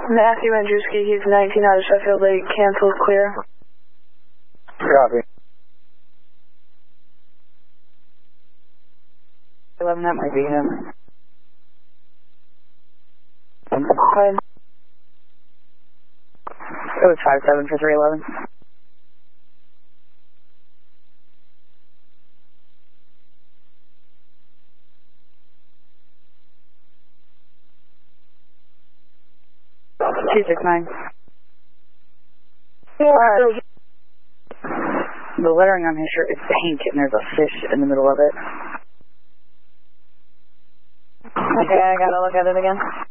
Matthew Andruski, he's 19 out of Sheffield Lake, cancel, clear. Copy. 11, that might be him. Fine. It was 5-7 for 311. The lettering on his shirt is pink and there's a fish in the middle of it. Okay, I gotta look at it again.